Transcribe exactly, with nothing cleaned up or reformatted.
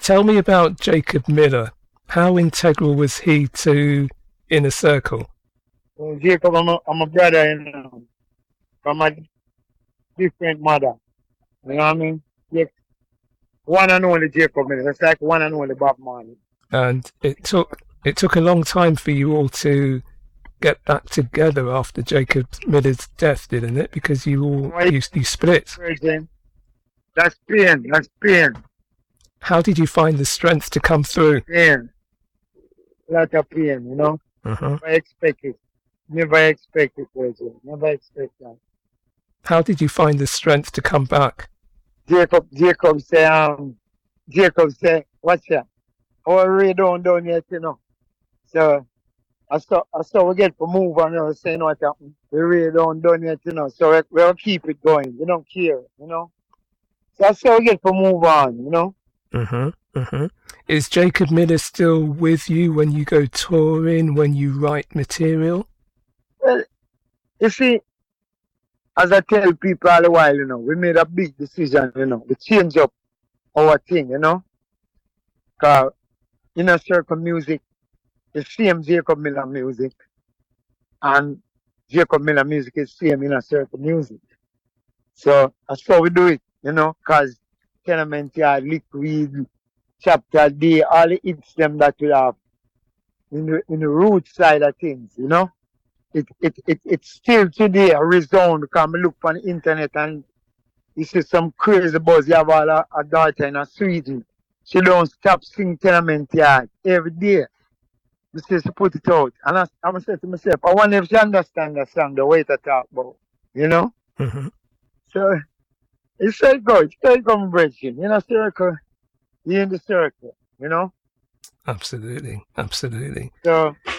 Tell me about Jacob Miller. How integral was he to Inner Circle? Well, Jacob, I'm a, I'm a brother, you know, from a different mother. You know what I mean? Yeah. One and only Jacob Miller. It's like one and only Bob Marley. And it took it took a long time for you all to get back together after Jacob Miller's death, didn't it? Because you all Right. you, you split. That's pain. That's pain. How did you find the strength to come through? Pain. A lot of pain, you know? Uh-huh. Never expect it. Never expect it, President. Never expect that. How did you find the strength to come back? Jacob, Jacob say, um, Jacob say, watch that. Oh, we don't done yet, you know. So, I saw, I saw we get to move on, you know, saying what happened. We really don't done yet, you know. So, we, we'll keep it going. We don't care, you know. So, I saw we get to move on, you know. Uh-huh, uh-huh. Is Jacob Miller still with you when you go touring, when you write material? Well, you see, as I tell people all the while, you know, we made a big decision, you know, we change up our thing, you know. Because Inner Circle music is same Jacob Miller music. And Jacob Miller music is same Inner Circle music. So that's how we do it, you know, because Tenement Yard, Liquid, Chapter D, all the hits them that we have in the, in the root side of things, you know. It, it, it, it's still today a resound because I look on the internet and you see some crazy buzz. You have all a, a daughter in a Sweden. She don't stop singing Tenement Yard every day. She says she put it out. And I, I'm saying to myself, I wonder if she understands the song, the way to talk about, you know? Mm-hmm. So it's so good. It's so come bridging. In a circle, you're in the circle, you know? Absolutely, absolutely. So